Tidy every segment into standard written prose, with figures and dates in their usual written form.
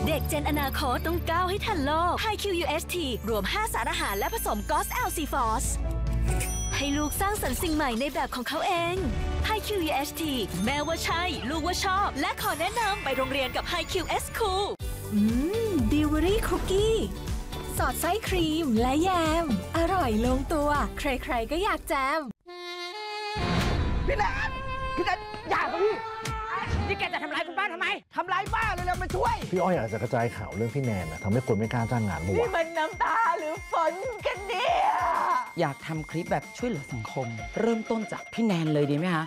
เด็กเจนอนาคตต้องก้าวให้ทันโลก HiQ UST รวม5สารอาหารและผสม GOS-LC Force ให้ลูกสร้างสรรค์สิ่งใหม่ในแบบของเขาเอง HiQ UST แม้ว่าใช่ลูกว่าชอบและขอแนะนำไปโรงเรียนกับ HiQ S Coolดิวอรี่คุกกี้สอดไส้ครีมและแยมอร่อยลงตัวใครๆก็อยากแจมพี่แนนอย่าพี่นี่แกจะทำร้ายคุณป้าทำไมทำร้ายป้าเลยแล้วมาช่วยพี่อ้อยอยากจะกระจายข่าวเรื่องพี่แนนนะทำให้คนไม่กล้าจ้างงานมั่วนี่มันน้ำตาหรือฝนกันเนี่ยอยากทำคลิปแบบช่วยเหลือสังคมเริ่มต้นจากพี่แนนเลยดีไหมคะ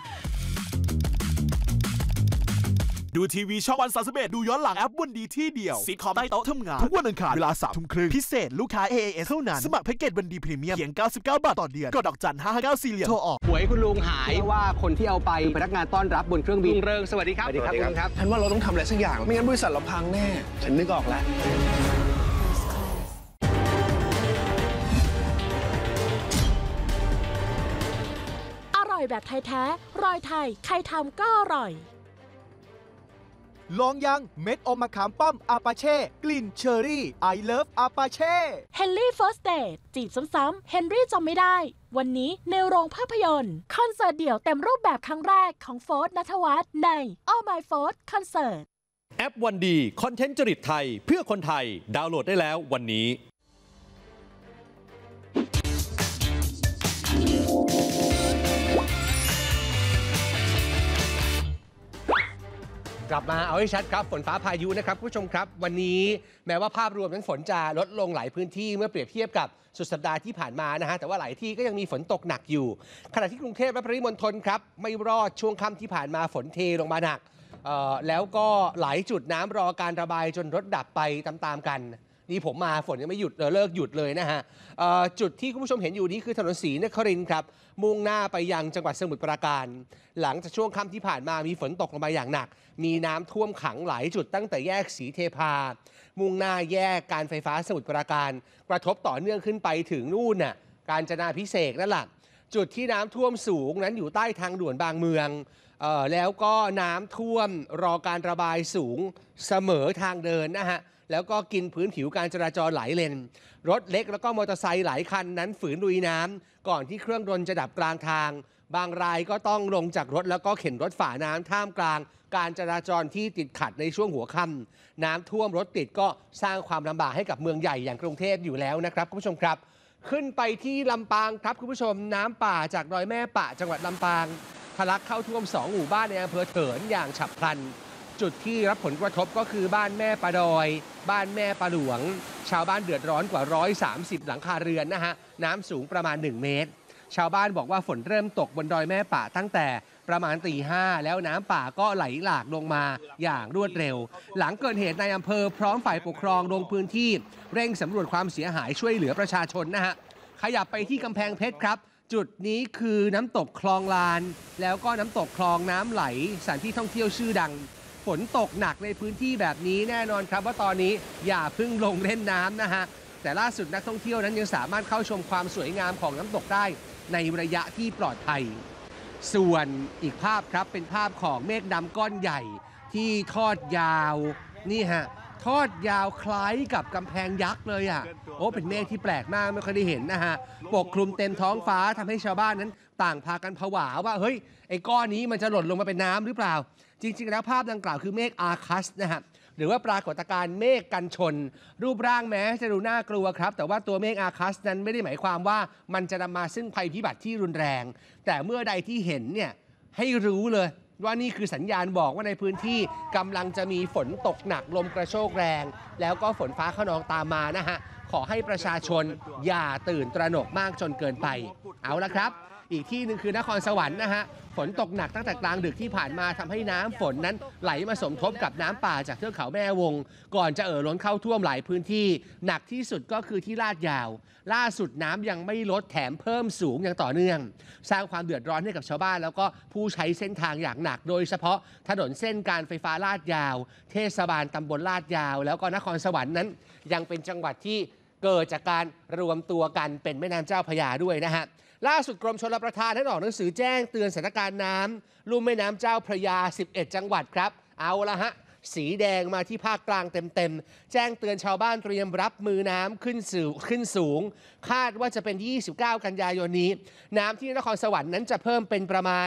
ดูทีวีช่องวัน31ดูย้อนหลังแอปวันดีที่เดียวซีคอมใต้โต๊ะทำงานทุกวันอังคารเวลา 3:30 พิเศษลูกค้า AAS เท่านั้นสมัครแพ็กเกจวันดีพรีเมียมเพียง99 บาทต่อเดือนกดดอกจัน559 4 เหรียญโทรออกหวยคุณลุงหายว่าคนที่เอาไปพนักงานต้อนรับบนเครื่องบินลุงเริงสวัสดีครับสวัสดีครับคุณครับฉันว่าเราต้องทำอะไรสักอย่างไม่งั้นบริษัทเราพังแน่ฉันนึกออกแล้วอร่อยแบบไทยแท้รอยไทยใครทำก็อร่อยลองยังเม็ดอมมะขามป้อมอาปาเช่กลิ่นเชอรี่ไอเลิฟอาปาเช่เฮนรี่เฟิร์สเดทจีบซ้ำๆเฮนรี่จำไม่ได้วันนี้ในโรงภาพยนตร์คอนเสิร์ตเดี่ยวเต็มรูปแบบครั้งแรกของโฟร์ธ ณัฐวัฒน์ใน All My Fourth Concert แอปวันดีคอนเทนต์จริตไทยเพื่อคนไทยดาวน์โหลดได้แล้ววันนี้กลับมาเอาให้ชัดครับฝนฟ้าพายุนะครับผู้ชมครับวันนี้แม้ว่าภาพรวมนั้นฝนจะลดลงหลายพื้นที่เมื่อเปรียบเทียบกับสุดสัปดาห์ที่ผ่านมานะฮะแต่ว่าหลายที่ก็ยังมีฝนตกหนักอยู่ขณะที่กรุงเทพและปริมณฑลครับไม่รอดช่วงค่ำที่ผ่านมาฝนเทลงมาหนักแล้วก็หลายจุดน้ำรอการระบายจนรถดับไปตามๆกันนี่ผมมาฝนยังไม่หยุดเลิกหยุดเลยนะฮะจุดที่คุณผู้ชมเห็นอยู่นี้คือถนนศรีนครินทร์ครับมุ่งหน้าไปยังจังหวัดสมุทรปราการหลังจากช่วงค่ำที่ผ่านมามีฝนตกลงมาอย่างหนักมีน้ำท่วมขังหลายจุดตั้งแต่แยกศรีเทพามุ่งหน้าแยกการไฟฟ้าสมุทรปราการกระทบต่อเนื่องขึ้นไปถึงนู่นน่ะกาญจนาภิเษกนั่นแหละจุดที่น้ำท่วมสูงนั้นอยู่ใต้ทางด่วนบางเมืองแล้วก็น้ำท่วมรอการระบายสูงเสมอทางเดินนะฮะแล้วก็กินพื้นผิวการจราจรหลายเลนรถเล็กแล้วก็มอเตอร์ไซค์หลายคันนั้นฝืนลุยน้ำก่อนที่เครื่องยนต์จะดับกลางทางบางรายก็ต้องลงจากรถแล้วก็เข็นรถฝ่าน้ำท่ามกลางการจราจรที่ติดขัดในช่วงหัวค่ำน้ำท่วมรถติดก็สร้างความลำบากให้กับเมืองใหญ่อย่างกรุงเทพอยู่แล้วนะครับคุณผู้ชมครับขึ้นไปที่ลำปางครับคุณผู้ชมน้ำป่าจากดอยแม่ปะจังหวัดลำปางทะลักเข้าท่วม2หมู่บ้านในอำเภอเถินอย่างฉับพลันจุดที่รับผลกระทบก็คือบ้านแม่ปะดอยบ้านแม่ปะหลวงชาวบ้านเดือดร้อนกว่า130หลังคาเรือนนะฮะน้ำสูงประมาณ1 เมตรชาวบ้านบอกว่าฝนเริ่มตกบนดอยแม่ปะตั้งแต่ประมาณตี 5แล้วน้ำป่าก็ไหลหลากลงมาอย่างรวดเร็วหลังเกิดเหตุในอำเภอพร้อมฝ่ายปกครองลงพื้นที่เร่งสำรวจความเสียหายช่วยเหลือประชาชนนะฮะขยับไปที่กำแพงเพชรครับจุดนี้คือน้ำตกคลองลานแล้วก็น้ำตกคลองน้ำไหลสถานที่ท่องเที่ยวชื่อดังฝนตกหนักในพื้นที่แบบนี้แน่นอนครับว่าตอนนี้อย่าเพิ่งลงเล่นน้ำนะฮะแต่ล่าสุดนักท่องเที่ยวนั้นยังสามารถเข้าชมความสวยงามของน้ำตกได้ในระยะที่ปลอดภัยส่วนอีกภาพครับเป็นภาพของเมฆดำก้อนใหญ่ที่ทอดยาวนี่ฮะทอดยาวคล้ายกับกำแพงยักษ์เลยอ่ะโอ้เป็นเมฆที่แปลกมากไม่เคยได้เห็นนะฮะปกคลุมเต็มท้องฟ้าทำให้ชาวบ้านนั้นต่างพากันผวาว่าเฮ้ยไอ้ก้อนนี้มันจะหล่นลงมาเป็นน้ำหรือเปล่าจริงๆแล้วภาพดังกล่าวคือเมฆอาคัสนะฮะหรือว่าปรากฏการณ์เมฆกันชนรูปร่างแม้จะดูน่ากลัวครับแต่ว่าตัวเมฆอาคัสนั้นไม่ได้หมายความว่ามันจะนำมาซึ่งภัยพิบัติที่รุนแรงแต่เมื่อใดที่เห็นเนี่ยให้รู้เลยว่านี่คือสัญญาณบอกว่าในพื้นที่กำลังจะมีฝนตกหนักลมกระโชกแรงแล้วก็ฝนฟ้าคะนองตามมานะฮะขอให้ประชาชนอย่าตื่นตระหนกมากจนเกินไปเอาละครับอีกที่หนึ่งคือนครสวรรค์นะฮะฝนตกหนักตั้งแต่กลางดึกที่ผ่านมาทำให้น้ำฝนนั้นไหลมาสมทบกับน้ำป่าจากเทือกเขาแม่วงก่อนจะล้นเข้าท่วมหลายพื้นที่หนักที่สุดก็คือที่ลาดยาวล่าสุดน้ำยังไม่ลดแถมเพิ่มสูงอย่างต่อเนื่องสร้างความเดือดร้อนให้กับชาวบ้านแล้วก็ผู้ใช้เส้นทางอย่างหนักโดยเฉพาะถนนเส้นการไฟฟ้าลาดยาวเทศบาลตำบลลาดยาวแล้วก็นครสวรรค์นั้นยังเป็นจังหวัดที่เกิดจากการรวมตัวกันเป็นแม่น้ำเจ้าพระยาด้วยนะฮะล่าสุดกรมชลประทานได้ออกหนังสือแจ้งเตือนสถานการณ์น้ำลุ่มแม่น้ำเจ้าพระยา11จังหวัดครับเอาละฮะสีแดงมาที่ภาคกลางเต็มๆแจ้งเตือนชาวบ้านเตรียมรับมือน้ำขึ้นสูงคาดว่าจะเป็น29 กันยายนนี้น้ำที่นครสวรรค์นั้นจะเพิ่มเป็นประมาณ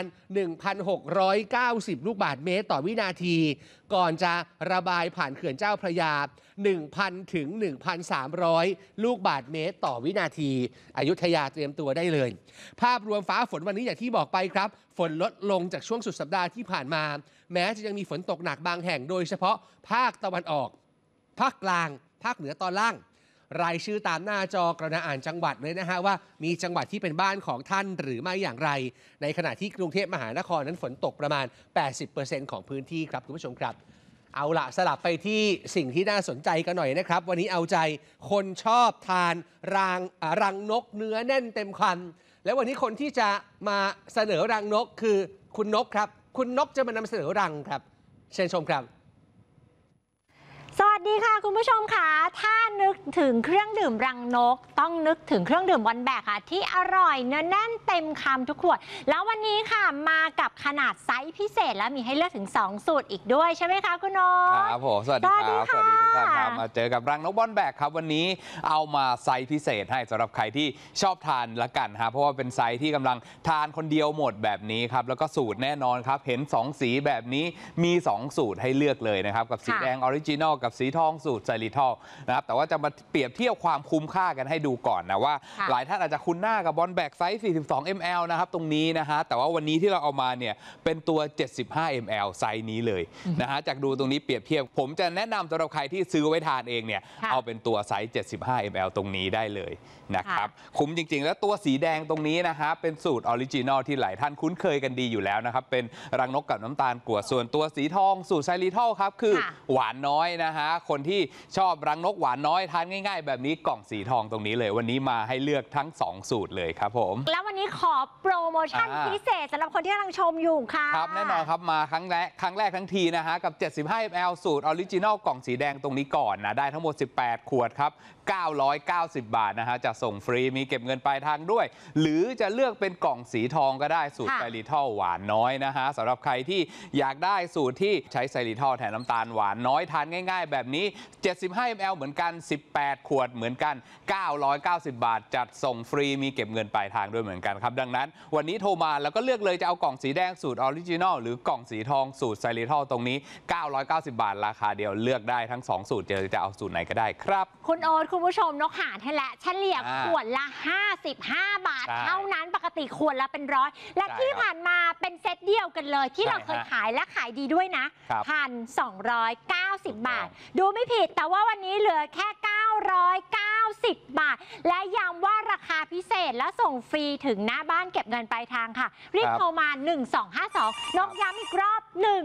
1,690 ลูกบาศก์เมตรต่อวินาทีก่อนจะระบายผ่านเขื่อนเจ้าพระยา 1,000 ถึง 1,300 ลูกบาศก์เมตรต่อวินาทีอยุธยาเตรียมตัวได้เลยภาพรวมฟ้าฝนวันนี้อย่างที่บอกไปครับฝนลดลงจากช่วงสุดสัปดาห์ที่ผ่านมาแม้จะยังมีฝนตกหนักบางแห่งโดยเฉพาะภาคตะวันออกภาคกลางภาคเหนือตอนล่างรายชื่อตามหน้าจอกระดาษอ่านจังหวัดเลยนะฮะว่ามีจังหวัดที่เป็นบ้านของท่านหรือไม่อย่างไรในขณะที่กรุงเทพมหานครนั้นฝนตกประมาณ 80% ของพื้นที่ครับคุณผู้ชมครับเอาละสลับไปที่สิ่งที่น่าสนใจกันหน่อยนะครับวันนี้เอาใจคนชอบทานรังนกเนื้อแน่นเต็มคำและวันนี้คนที่จะมาเสนอรังนกคือคุณนกครับคุณนกจะมานำเสนอรังครับเชิญชมครับสวัสดีค่ะคุณผู้ชมค่ะถ้านึกถึงเครื่องดื่มรังนกต้องนึกถึงเครื่องดื่มวันแบกค่ะที่อร่อยเนื้อแน่นเต็มคำทุกขวดแล้ววันนี้ค่ะมากับขนาดไซส์พิเศษและมีให้เลือกถึง2สูตรอีกด้วยใช่ไหมคะคุณนกครับผมสวัสดีครับสวัสดีทุกท่านครับมาเจอกับรังนกบอนแบกครับวันนี้เอามาไซส์พิเศษให้สำหรับใครที่ชอบทานละกันฮะเพราะว่าเป็นไซส์ที่กำลังทานคนเดียวหมดแบบนี้ครับแล้วก็สูตรแน่นอนครับเห็น2สีแบบนี้มี2สูตรให้เลือกเลยนะครับกับสีแดงออริจินอลกับสีทองสูตรไซริทอลนะครับแต่ว่าจะมาเปรียบเทียบความคุ้มค่ากันให้ดูก่อนนะว่าหลายท่านอาจจะคุ้นหน้ากับบอนแบกไซส์ 42 ml นะครับตรงนี้นะฮะแต่ว่าวันนี้ที่เราเอามาเนี่ยเป็นตัว 75 ml ไซส์นี้เลยนะฮะจากดูตรงนี้เปรียบเทียบผมจะแนะนำสำหรับใครที่ซื้อไว้ทานเองเนี่ยเอาเป็นตัวไซส์ 75 ml ตรงนี้ได้เลยนะครับคุ้มจริงๆแล้วตัวสีแดงตรงนี้นะฮะเป็นสูตรออริจินอลที่หลายท่านคุ้นเคยกันดีอยู่แล้วนะครับเป็นรังนกกับน้ำตาลกรวดส่วนตัวสีทองสูตรไซริทอลครับคือหวานน้อยนะฮะคนที่ชอบรังนกหวานน้อยทานง่ายๆแบบนี้กล่องสีทองตรงนี้เลยวันนี้มาให้เลือกทั้ง2สูตรเลยครับผมแล้ววันนี้ขอโปรโมชั่นพิเศษสำหรับคนที่กำลังชมอยู่ค่ะครับแน่นอนครับมาครั้งแรกทั้งทีนะฮะกับ75 ml สูตรออริจินอลกล่องสีแดงตรงนี้ก่อนนะได้ทั้งหมด18ขวดครับ990 บาทนะฮะจะส่งฟรีมีเก็บเงินปลายทางด้วยหรือจะเลือกเป็นกล่องสีทองก็ได้สูตรไซริทอลหวานน้อยนะฮะสำหรับใครที่อยากได้สูตรที่ใช้ไซริทอลแทนน้ำตาลหวานน้อยทานง่ายๆแบบนี้75 ml เหมือนกัน18ขวดเหมือนกัน990 บาทจัดส่งฟรีมีเก็บเงินปลายทางด้วยเหมือนกันครับดังนั้นวันนี้โทรมาแล้วก็เลือกเลยจะเอากล่องสีแดงสูตรออริจินอลหรือกล่องสีทองสูตรไซริทอลตรงนี้990 บาทราคาเดียวเลือกได้ทั้ง2สูตรจะเอาสูตรไหนก็ได้ครับคุณโอ๊ตคุณผู้ชมนกหาให้และเฉลี่ยขวดละ55 บาทเท่านั้นปกติขวดละเป็นร้อยและที่ผ่านมาเป็นเซตเดียวกันเลยที่เราเคยขายและขายดีด้วยนะ1,290 บาทดูไม่ผิดแต่ว่าวันนี้เหลือแค่990 บาทและย้ำว่าราคาพิเศษและส่งฟรีถึงหน้าบ้านเก็บเงินปลายทางค่ะรีบโทรมา1252นกย้ำอีกรอบ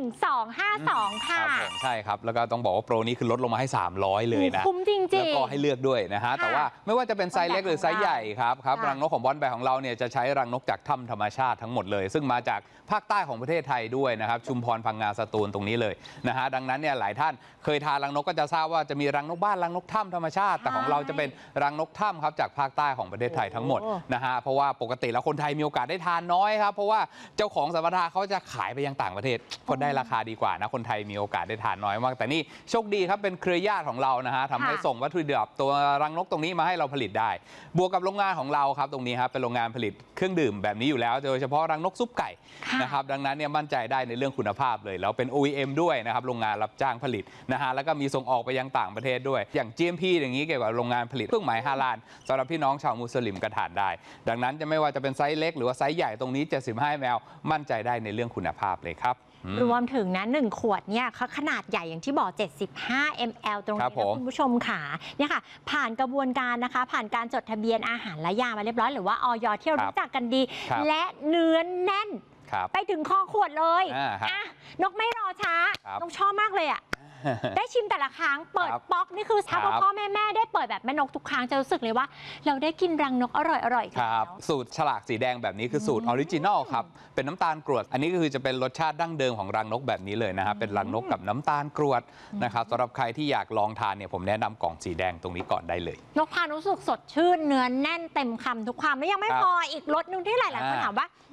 1252ค่ะใช่ครับแล้วก็ต้องบอกว่าโปรนี้คือลดลงมาให้300เลยนะคุ้มจริงๆแล้วก็ให้เลือกด้วยนะฮะแต่ว่าไม่ว่าจะเป็นไซส์เล็กหรือไซส์ใหญ่ครับรังนกของบอนแบกของเราเนี่ยจะใช้รังนกจากถ้ำธรรมชาติทั้งหมดเลยซึ่งมาจากภาคใต้ของประเทศไทยด้วยนะครับชุมพรพังงาสตูลตรงนี้เลยนะฮะดังนั้นเนี่ยหลายท่านเคยทานรังนกก็จะทราบว่าจะมีรังนกบ้านรังนกถ้ำธรรมชาติแต่ของเราจะเป็นรังนกถ้ำครับจากภาคใต้ของประเทศไทยทั้งหมดนะฮะเพราะว่าปกติแล้วคนไทยมีโอกาสได้ทานน้อยครับเพราะว่าเจ้าของสัมปทานเขาจะขายไปยังต่างประเทศเพราะได้ราคาดีกว่านะคนไทยมีโอกาสได้ทานน้อยมากแต่นี่โชคดีครับเป็นเครือญาติของเรานะฮะทำให้ส่งวัตถุดิบตัวรังนกตรงนี้มาให้เราผลิตได้บวกกับโรงงานของเราครับตรงนี้ครับเป็นโรงงานผลิตเครื่องดื่มแบบนี้อยู่แล้วโดยเฉพาะรังนกซุปไก่นะครับดังนั้นเนี่ยมั่นใจได้ในเรื่องคุณภาพเลยแล้วเป็น OEM ด้วยนะครับโรงงานรับจ้างผลิตนะฮะแล้วก็มีส่งออกไปยังต่างประเทศด้วยอย่าง GMP อย่างนี้เกี่ยวกับโรงงานผลิตเครื่องหมายฮาลาลสำหรับพี่น้องชาวมุสลิมก็ทานได้ดังนั้นจะไม่ว่าจะเป็นไซส์เล็กหรือว่าไซส์ใหญ่ตรงนี้75 ml มั่นใจได้ในเรื่องคุณภาพเลยครับรวมถึงนะ1ขวดเนี่ยเขาขนาดใหญ่อย่างที่บอก75 ml ตรงนี้นะคุณผู้ชมค่ะเนี่ยค่ะผ่านกระบวนการนะคะผ่านการจดทะเบียนอาหารและยามาเรียบร้อยหรือว่าอย.ที่รู้จักกันดีและเนื้อแน่นไปถึงคอขวดเลยนกไม่รอช้านกชอบมากเลยอ่ะได้ชิมแต่ละครั้งเปิดป๊อกนี่คือถ้าพ่อแม่ได้เปิดแบบแม่นกทุกครั้งจะรู้สึกเลยว่าเราได้กินรังนกอร่อยๆครับสูตรฉลากสีแดงแบบนี้คือสูตรออริจินอลครับเป็นน้ำตาลกรวดอันนี้ก็คือจะเป็นรสชาติดั้งเดิมของรังนกแบบนี้เลยนะครับเป็นรังนกกับน้ำตาลกรวดนะครับสำหรับใครที่อยากลองทานเนี่ยผมแนะนำกล่องสีแดงตรงนี้ก่อนได้เลยนกทานรู้สึกสดชื่นเนื้อแน่นเต็มคำทุกคำแล้วยังไม่พออีกรสนึงที่หลายๆคนถามว่า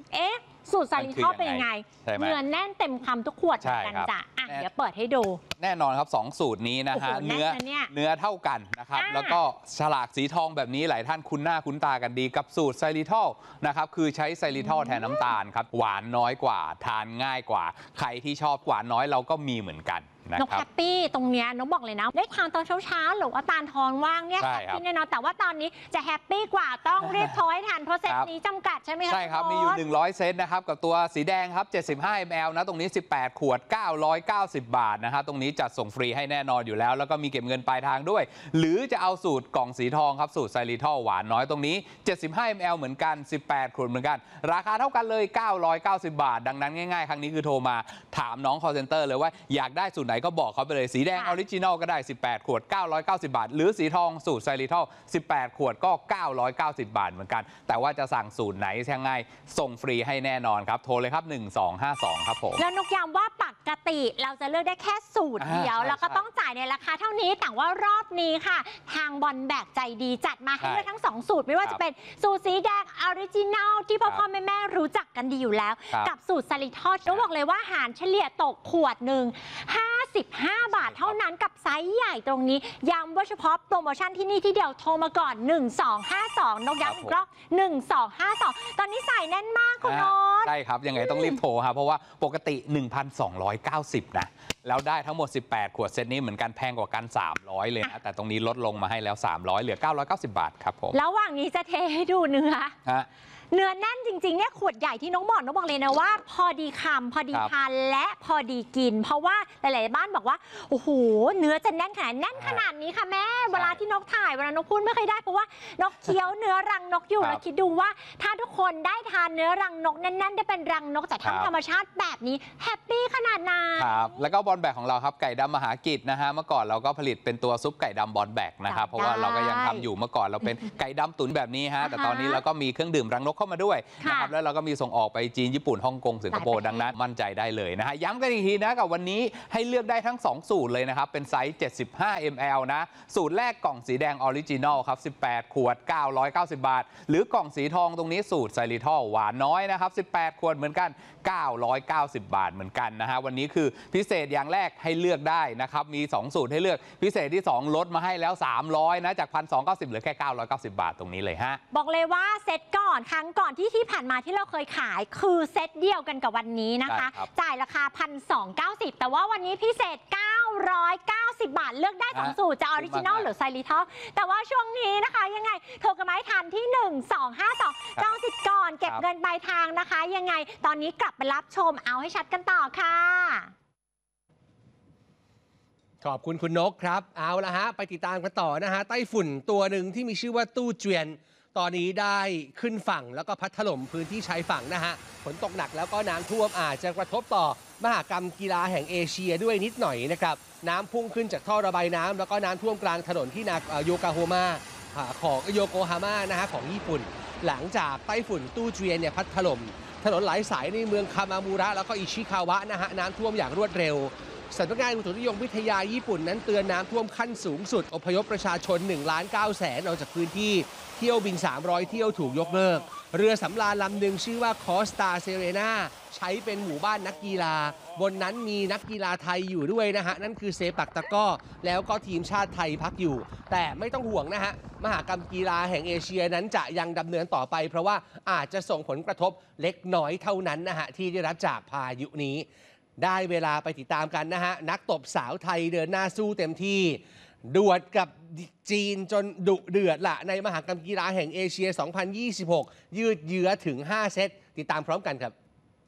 สูตรซาลิทอลเป็นยังไงเนื้อแน่นเต็มคำทุกขวดกันจ้ะเดี๋ยวเปิดให้ดูแน่นอนครับ2สูตรนี้นะฮะเนื้อเท่ากันนะครับแล้วก็ฉลากสีทองแบบนี้หลายท่านคุ้นหน้าคุ้นตากันดีกับสูตรไซริทอลนะครับคือใช้ไซริทอลแทนน้ำตาลครับหวานน้อยกว่าทานง่ายกว่าใครที่ชอบหวานน้อยเราก็มีเหมือนกันนกแฮปปี้ตรงเนี้ยนกบอกเลยนะได้ทานตอนเช้าหรือว่าตอนท้องว่างเนี่ยแฮปปี้แน่นอนแต่ว่าตอนนี้จะแฮปปี้กว่าต้องรีบโทรให้ทันเพราะเซตนี้จำกัดใช่ไหมครับใช่ครับมีอยู่100เซตนะครับกับตัวสีแดงครับ75 ml นะตรงนี้18ขวด990 บาทนะครับตรงนี้จัดส่งฟรีให้แน่นอนอยู่แล้วแล้วก็มีเก็บเงินปลายทางด้วยหรือจะเอาสูตรกล่องสีทองครับสูตรไซริทอลหวานน้อยตรงนี้75 ml เหมือนกัน18ขวดเหมือนกันราคาเท่ากันเลย990 บาทดังนั้นง่ายๆครั้งนี้คือโทรมาถามน้อง call center เลยว่าอยากได้สูตรไหนก็บอกเขาไปเลยสีแดงออริจินอลก็ได้18ขวด990 บาทหรือสีทองสูตรไซริทอล18ขวดก็990 บาทเหมือนกันแต่ว่าจะสั่งสูตรไหนยังไงส่งฟรีให้แน่นอนครับโทรเลยครับ1252ครับผมแล้วนกย้ำว่าปกติเราจะเลือกได้แค่สูตรเดียวแล้วก็ต้องจ่ายในราคาเท่านี้แต่ว่ารอบนี้ค่ะทางบอลแบกใจดีจัดมาให้เลือกทั้ง2สูตรไม่ว่าจะเป็นสูตรสีแดงออริจินอลที่พ่อแม่รู้จักกันดีอยู่แล้วกับสูตรไซริทอลต้องบอกเลยว่าหารเฉลี่ยตกขวดหนึ่ง55 บาทเท่านั้นกับไซส์ใหญ่ตรงนี้ย้ำว่าเฉพาะโปรโมชั่นที่นี่ที่เดียวโทรมาก่อน1252นกย้ำอีกรอบ1252ตอนนี้ใส่แน่นมากคุณโน้ตใช่ครับยังไงต้องรีบโทรครับเพราะว่าปกติ 1,290 นะแล้วได้ทั้งหมด18ขวดเซตนี้เหมือนกันแพงกว่ากัน300เลยนะแต่ตรงนี้ลดลงมาให้แล้ว300เหลือ990 บาทครับผมระหว่างนี้จะเทให้ดูเนื้อแน่นจริงๆเนี่ยขวดใหญ่ที่น้องบอกเลยนะว่าพอดีคำพอดีทานและพอดีกินเพราะว่าหลายๆบ้านบอกว่าโอ้โหเนื้อจะแน่นขนาดนี้ค่ะแม่เวลาที่นกถ่ายเวลานกพูดไม่เคยได้เพราะว่านกเคี้ยวเนื้อรังนกอยู่แล้วคิดดูว่าถ้าทุกคนได้ทานเนื้อรังนกแน่นๆได้เป็นรังนกจากธรรมชาติแบบนี้แฮปปี้ขนาดนั้นครับแล้วก็บอลแบกของเราครับไก่ดำมหากิจนะฮะเมื่อก่อนเราก็ผลิตเป็นตัวซุปไก่ดำบอลแบกนะครับเพราะว่าเราก็ยังทำอยู่เมื่อก่อนเราเป็นไก่ดำตุ๋นแบบนี้ฮะแต่ตอนนี้เราก็มีเครื่องดื่มรังนกเข้ามาด้วยแล้วเราก็มีส่งออกไปจีนญี่ปุ่นฮ่องกงสิงคโปร์ดังนั้นมั่นใจได้เลยนะฮะย้ำกันอีกทีนะกับวันนี้ให้เลือกได้ทั้ง2สูตรเลยนะครับเป็นไซส์75 ml นะสูตรแรกกล่องสีแดงออริจินอลครับ18ขวด990 บาทหรือกล่องสีทองตรงนี้สูตรไซริทอลหวานน้อยนะครับ18ขวดเหมือนกัน990 บาทเหมือนกันนะฮะวันนี้คือพิเศษอย่างแรกให้เลือกได้นะครับมี2สูตรให้เลือกพิเศษที่2ลดมาให้แล้ว300นะจาก 1,290 เหลือแค่990 บาทตรงนี้เลยฮะบอกเลยว่าเซตก่อนครั้งก่อนที่ผ่านมาที่เราเคยขายคือเซตเดียวกันกับวันนี้นะคะจ่ายราคา 1,290 แต่ว่าวันนี้พิเศษ990 บาทเลือกได้2สูตรจะออริจินอลหรือไซริทอลแต่ว่าช่วงนี้นะคะยังไงโทรกันมาให้ทันที่1252จองสิทธิ์ก่อนเก็บเงินปลายทางนะคะยังไงตอนนี้กลับไปรับชมเอาให้ชัดกันต่อค่ะขอบคุณคุณนกครับเอาละฮะไปติดตามกันต่อนะฮะไต้ฝุ่นตัวหนึ่งที่มีชื่อว่าตู้เจียนตอนนี้ได้ขึ้นฝั่งแล้วก็พัดถล่มพื้นที่ชายฝั่งนะฮะฝนตกหนักแล้วก็น้ำท่วมอาจจะกระทบต่อมหกรรมกีฬาแห่งเอเชียด้วยนิดหน่อยนะครับน้ำพุ่งขึ้นจากท่อระบายน้ำแล้วก็น้ำท่วมกลางถนนที่โยโกฮาม่าของโยโกฮาม่านะฮะของญี่ปุ่นหลังจากไต้ฝุ่นตู้เจียนเนี่ยพัดถล่มถนนหลายสายในเมืองคามามูระแล้วก็อิชิคาวะนะฮะน้ำท่วมอย่างรวดเร็วสำนักงานอุตุนิยมวิทยาญี่ปุ่นนั้นเตือนน้ำท่วมขั้นสูงสุดอพยพประชาชน 1,900,000 ออกจากพื้นที่เที่ยวบิน300เที่ยวถูกยกเลิกเรือสำราญลำหนึ่งชื่อว่าคอสตาเซเรนาใช้เป็นหมู่บ้านนักกีฬาบนนั้นมีนักกีฬาไทยอยู่ด้วยนะฮะนั่นคือเซปักตะก้อแล้วก็ทีมชาติไทยพักอยู่แต่ไม่ต้องห่วงนะฮะมหกรรมกีฬาแห่งเอเชียนั้นจะยังดำเนินต่อไปเพราะว่าอาจจะส่งผลกระทบเล็กน้อยเท่านั้นนะฮะที่ได้รับจากพายุนี้ได้เวลาไปติดตามกันนะฮะนักตบสาวไทยเดินหน้าสู้เต็มที่ดวลกับจีนจนดุเดือดละในมหกรรมกีฬาแห่งเอเชีย 2026 ยืดเยื้อถึง 5 เซตติดตามพร้อมกันครับ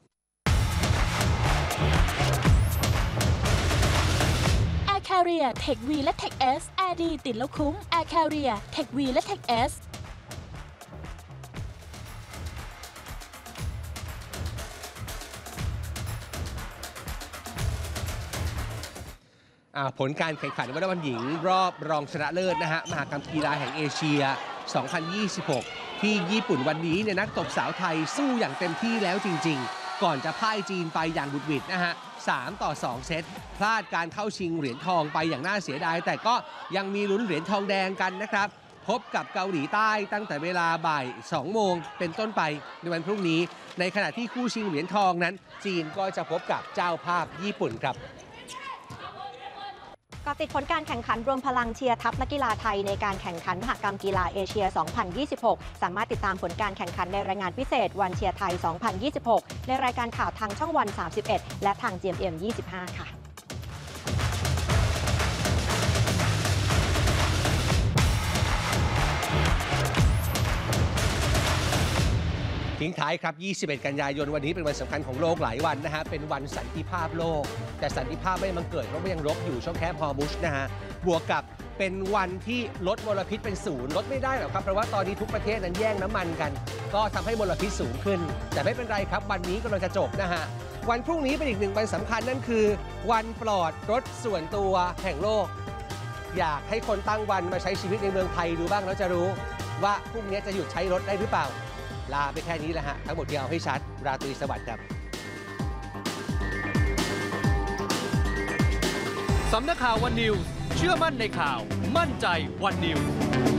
Air Carrier Tech V และ Tech S Air ดีติดแล้วคุ้ม Air Carrier Tech V และ Tech S ผลการแข่งขันวอลเลย์บอลหญิงรอบรองชนะเลิศนะฮะมหกรรมกีฬาแห่งเอเชีย 2026 ที่ญี่ปุ่นวันนี้เนี่ยนักตบสาวไทยสู้อย่างเต็มที่แล้วจริงๆก่อนจะพ่ายจีนไปอย่างบุดหวิดนะฮะ3-2 เซตพลาดการเข้าชิงเหรียญทองไปอย่างน่าเสียดายแต่ก็ยังมีลุ้นเหรียญทองแดงกันนะครับพพบกับเกาหลีใต้ตั้งแต่เวลาบ่าย 2 โมงเป็นต้นไปในวันพรุ่งนี้ในขณะที่คู่ชิงเหรียญทองนั้นจีนก็จะพบกับเจ้าภาพญี่ปุ่นครับก็ติดผลการแข่งขันรวมพลังเชียร์ทัพนักกีฬาไทยในการแข่งขันมหกรรมกีฬาเอเชีย 2026 สามารถติดตามผลการแข่งขันในรายงานพิเศษวันเชียร์ไทย 2026 ในรายการข่าวทางช่องวัน 31 และทาง GMM 25 ค่ะทิ้งท้ายครับ 21 กันยายนวันนี้เป็นวันสำคัญของโลกหลายวันนะฮะ เป็นวันสันติภาพโลก แต่สันติภาพไม่บังเกิดเพราะว่ายังรบอยู่ช่องแคบฮอร์มุซนะฮะ บวกกับเป็นวันที่ลดมลพิษเป็นศูนย์ลดไม่ได้หรอกครับ เพราะว่าตอนนี้ทุกประเทศนั้นแย่งน้ำมันกัน ก็ทำให้มลพิษสูงขึ้น แต่ไม่เป็นไรครับวันนี้กำลังจะจบนะฮะ วันพรุ่งนี้เป็นอีกหนึ่งวันสำคัญนั่นคือ วันปลอดรถส่วนตัวแห่งโลก อยากให้คนตั้งวันมาใช้ชีวิตในเมืองไทยดูบ้างแล้วจะรู้ว่าพรุ่งนี้จะหยุดใช้รถได้หรือเปล่าลาไปแค่นี้แหละฮะทั้งหมดที่เอาให้ชัดราตรีสวัสดิ์ครับสำนักข่าววันนิวส์เชื่อมั่นในข่าวมั่นใจวันนิวส์